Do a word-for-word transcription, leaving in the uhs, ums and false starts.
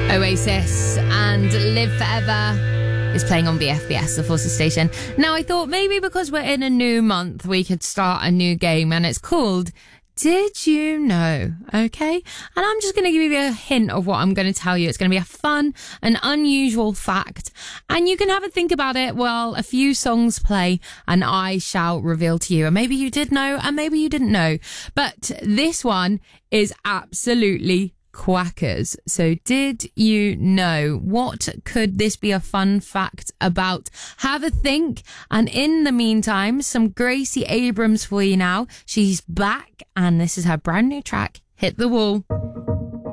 Oasis and Live Forever is playing on B F B S, the Forces station. Now, I thought maybe because we're in a new month, we could start a new game, and it's called Did You Know? Okay? And I'm just going to give you a hint of what I'm going to tell you. It's going to be a fun and unusual fact, and you can have a think about it while a few songs play, and I shall reveal to you. And maybe you did know, and maybe you didn't know. But this one is absolutely quackers. So did you know? What could this be a fun fact about? Have a think. And in the meantime, some Gracie Abrams for you now. She's back, and this is her brand new track, Hit the Wall.